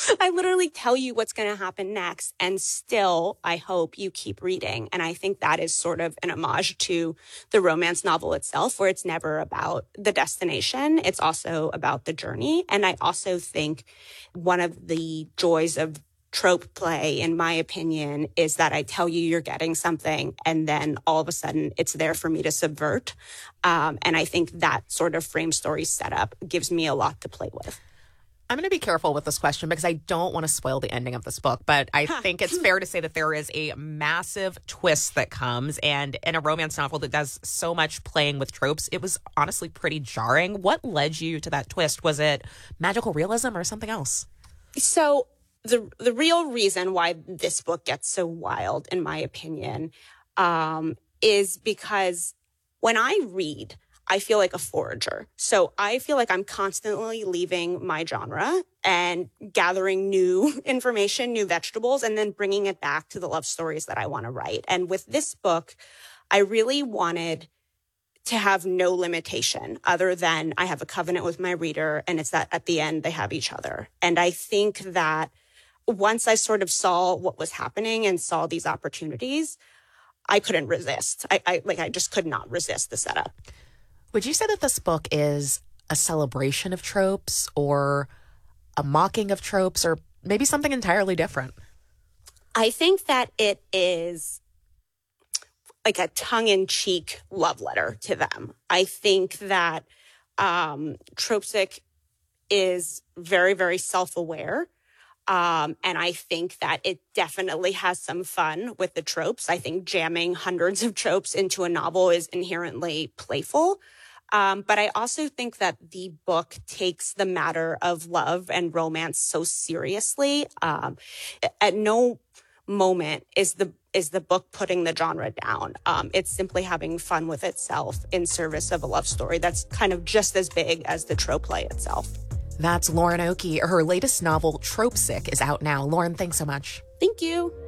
I literally tell you what's going to happen next. And still, I hope you keep reading. And I think that is sort of an homage to the romance novel itself, where it's never about the destination. It's also about the journey. And I also think one of the joys of trope play, in my opinion, is that I tell you you're getting something, and then all of a sudden it's there for me to subvert. And I think that sort of frame story setup gives me a lot to play with. I'm going to be careful with this question because I don't want to spoil the ending of this book, but I think it's fair to say that there is a massive twist that comes, and in a romance novel that does so much playing with tropes, it was honestly pretty jarring. What led you to that twist? Was it magical realism or something else? So the real reason why this book gets so wild, in my opinion, is because when I read, I feel like a forager. So I feel like I'm constantly leaving my genre and gathering new information, new vegetables, and then bringing it back to the love stories that I want to write. And with this book, I really wanted to have no limitation other than I have a covenant with my reader, and it's that at the end they have each other. And I think that once I sort of saw what was happening and saw these opportunities, I couldn't resist. I just could not resist the setup. Would you say that this book is a celebration of tropes or a mocking of tropes or maybe something entirely different? I think that it is like a tongue-in-cheek love letter to them. I think that Tropesick is very, very self-aware. And I think that it definitely has some fun with the tropes. I think jamming hundreds of tropes into a novel is inherently playful. But I also think that the book takes the matter of love and romance so seriously. At no moment is the book putting the genre down. It's simply having fun with itself in service of a love story that's kind of just as big as the trope play itself. That's Lauren Oakey. Her latest novel, Tropesick, is out now. Lauren, thanks so much. Thank you.